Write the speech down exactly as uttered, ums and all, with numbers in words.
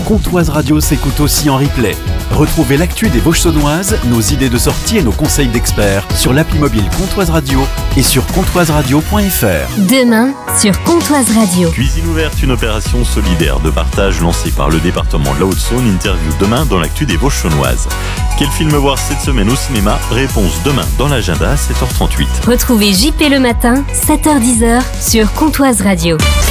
Comtoise Radio s'écoute aussi en replay. Retrouvez l'actu des Vosges-Saônoises, nos idées de sortie et nos conseils d'experts sur l'appli mobile Comtoise Radio et sur comtoise radio point f r. Demain, sur Comtoise Radio. Cuisine ouverte, une opération solidaire de partage lancée par le département de la Haute-Saône. Interview demain dans l'actu des Vosges-Saônoises. Quel film voir cette semaine au cinéma? Réponse demain dans l'agenda à sept heures trente-huit. Retrouvez J P le matin, sept heures dix sur Comtoise Radio.